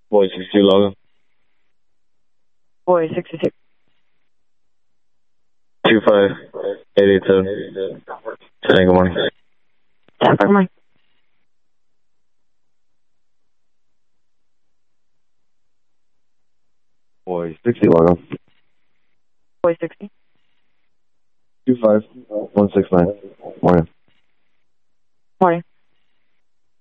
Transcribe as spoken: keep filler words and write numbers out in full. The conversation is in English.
Boy sixty-two logo. Boy sixty-six. Two five eight eight seven. Ten, good morning. Ten, good morning. Boy sixty logo. Boy sixty. Two five one six nine. Morning. Morning.